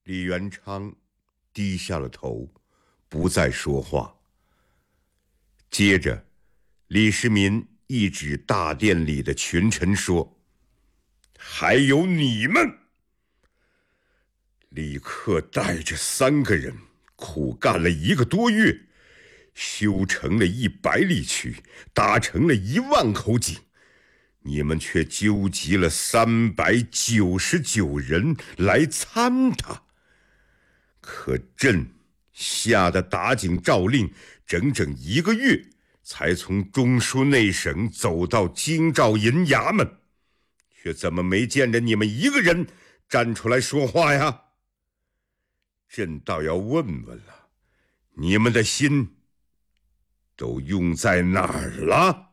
李元昌低下了头，不再说话。接着，李世民一指大殿里的群臣说：“还有你们！”李克带着3个人苦干了1个多月，修成了100里渠，打成了1万口井，你们却纠集了399人来参他。可朕下的打井诏令，整整1个月才从中书内省走到京兆尹衙门，却怎么没见着你们1个人站出来说话呀？朕倒要问问了，你们的心都用在哪儿了？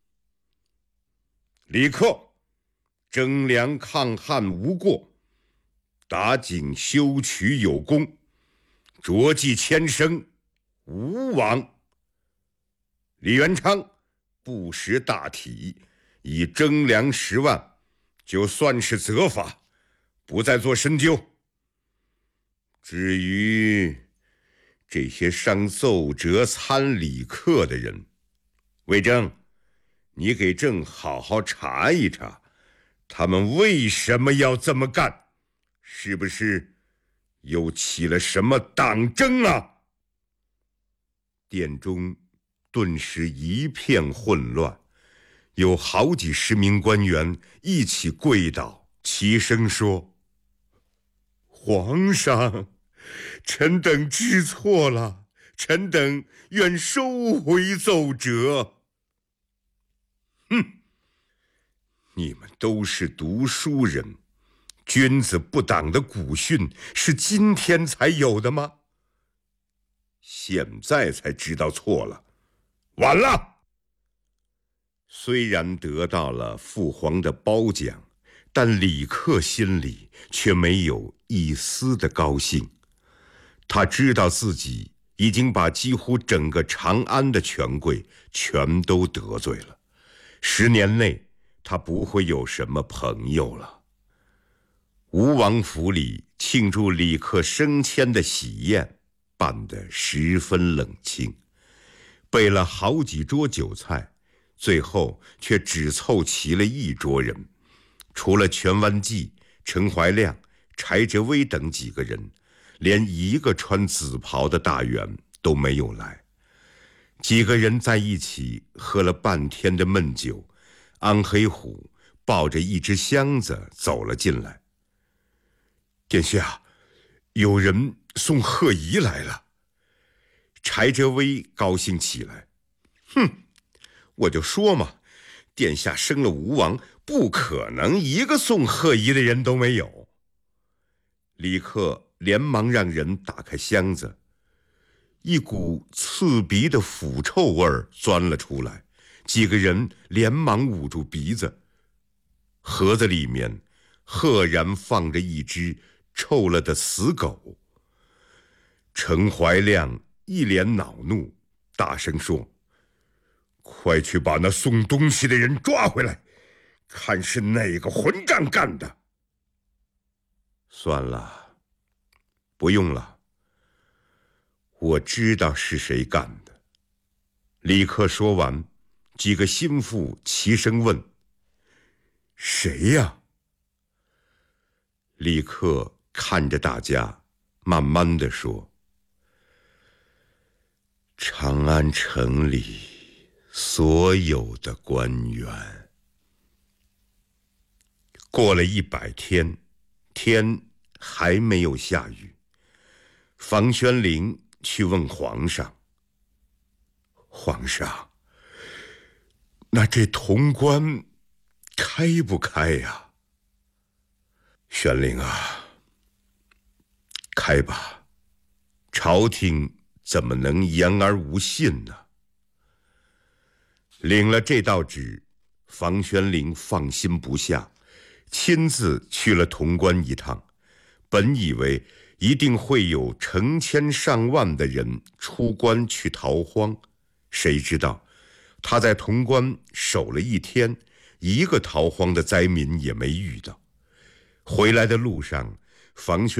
李克征粮抗旱无过，打井修渠有功，擢记迁升无枉。李元昌不识大体，以征粮10万，就算是责罚，不再做深究。至于这些上奏折参李克的人，魏征，你给朕好好查一查，他们为什么要这么干？是不是又起了什么党争啊？殿中顿时一片混乱，有好几十名官员一起跪倒，齐声说：“皇上，臣等知错了，臣等愿收回奏折。”哼，你们都是读书人，君子不党的古训是今天才有的吗？现在才知道错了，晚了。虽然得到了父皇的褒奖，但李克心里却没有一丝的高兴。他知道自己已经把几乎整个长安的权贵全都得罪了，10年内他不会有什么朋友了。吴王府里庆祝李克升迁的喜宴办得十分冷清，备了好几桌酒菜，最后却只凑齐了1桌人，除了全湾记、陈怀亮、柴哲威等几个人，连1个穿紫袍的大员都没有来。几个人在一起喝了半天的闷酒，安黑虎抱着1只箱子走了进来。殿下，有人送贺仪来了。柴哲威高兴起来：“哼，我就说嘛，殿下生了吴王，不可能1个送贺仪的人都没有。”李克连忙让人打开箱子，一股刺鼻的腐臭味钻了出来，几个人连忙捂住鼻子。盒子里面赫然放着1只臭了的死狗。陈怀亮一脸恼怒，大声说：“快去把那送东西的人抓回来，看是哪个混账干的。”算了，不用了，我知道是谁干的。李克说完，几个心腹齐声问：“谁呀？”李克看着大家，慢慢地说：“长安城里所有的官员。”过了100天，天还没有下雨。房玄龄去问皇上：“皇上，那这潼关开不开呀？”“玄龄啊，开吧，朝廷怎么能言而无信呢？”领了这道旨，房玄龄放心不下，亲自去了潼关一趟。本以为一定会有成千上万的人出关去逃荒，谁知道他在潼关守了1天，1个逃荒的灾民也没遇到。回来的路上，房玄